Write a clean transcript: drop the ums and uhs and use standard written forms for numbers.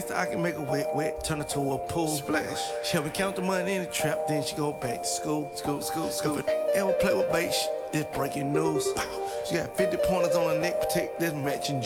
faster, I can make a wet, wet, turn it to a pool. Splash. She help me count the money in the trap, then she go back to school. If a ever play with bait, it's breaking news. She got 50 pointers on her neck, protect this matching